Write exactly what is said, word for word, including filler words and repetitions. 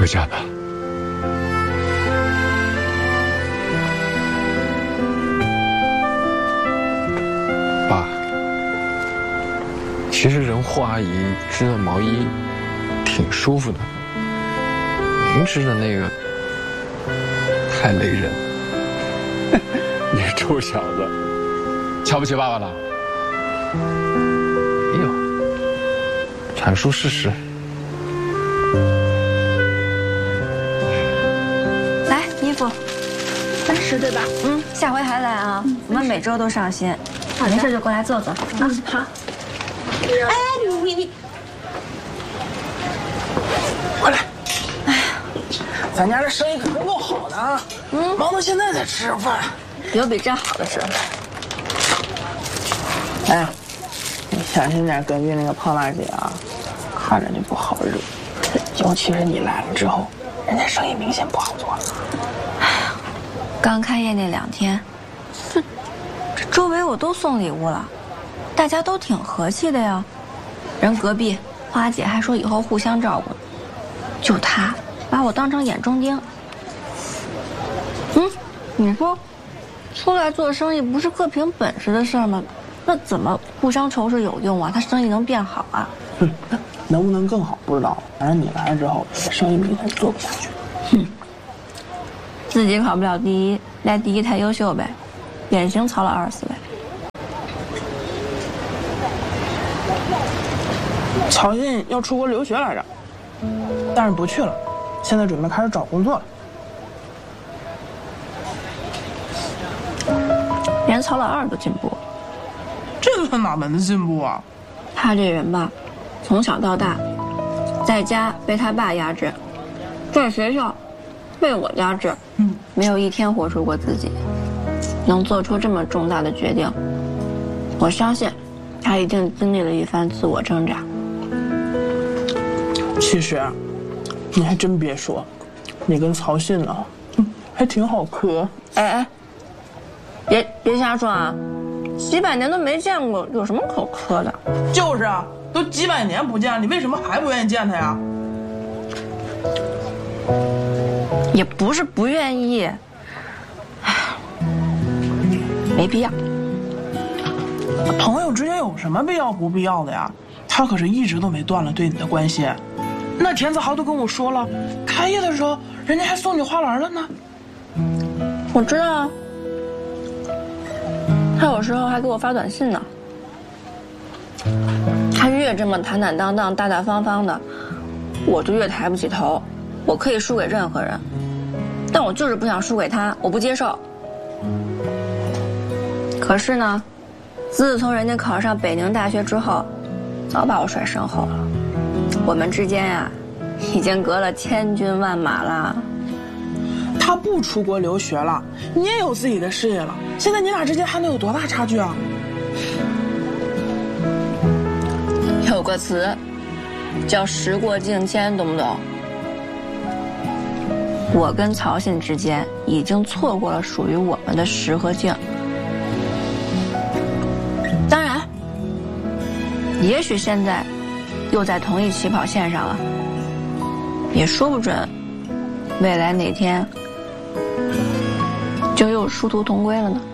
回家吧。爸，其实仁惠阿姨织的毛衣挺舒服的，您织的那个太累人。你臭小子，瞧不起爸爸了？没有，阐述事实。 来，衣服，三十对吧？嗯，下回还来啊！嗯、我们每周都上新。好，没事就过来坐坐。嗯，好。 哎，你你你， 过来。哎呀，咱家这生意可真够好的啊！嗯，忙到现在才吃上饭。 有比这好的事。 哎呀，你小心点，隔壁那个胖大姐啊，看着就不好惹。尤其是你来了之后，人家生意明显不好做了。 哎呀，刚开业那两天，这这周围我都送礼物了，大家都挺和气的呀。人隔壁花姐还说以后互相照顾，就她把我当成眼中钉。嗯，你说。出来做生意不是各凭本事的事儿吗？那怎么互相仇视有用啊？他生意能变好啊？ 哼，能不能更好不知道，反正你来了之后，生意明显做不下去。 哼，自己考不了第一，来第一太优秀呗，典型曹老二思维。 曹信要出国留学来着，但是不去了，现在准备开始找工作了。 连曹老二都进步， 这算哪门子进步啊？ 他这人吧，从小到大，在家被他爸压制，在学校被我压制，嗯，没有一天活出过自己，能做出这么重大的决定，我相信他一定经历了一番自我挣扎。 其实，你还真别说，你跟曹信呢，还挺好磕。 哎哎。别别瞎说啊！几百年都没见过，有什么可磕的？ 就是啊，都几百年不见，你为什么还不愿意见他呀？ 也不是不愿意，唉，没必要。 朋友之间有什么必要不必要的呀？他可是一直都没断了对你的关心。那田子豪都跟我说了，开业的时候人家还送你花篮了呢。 我知道啊。他有时候还给我发短信呢。他越这么坦坦荡荡、大大方方的，我就越抬不起头。我可以输给任何人，但我就是不想输给他，我不接受。可是呢，自从人家考上北宁大学之后，早把我甩身后了。我们之间呀、啊，已经隔了千军万马了。 他不出国留学了，你也有自己的事业了，现在你俩之间还能有多大差距啊？ 有个词叫时过境迁，懂不懂？我跟曹信之间已经错过了属于我们的时和境。当然，也许现在又在同一起跑线上了，也说不准未来哪天就又殊途同归了呢。